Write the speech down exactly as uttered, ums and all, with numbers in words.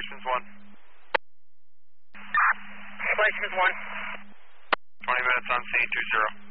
Smith one. Flight Smith one. twenty minutes on scene, two zero.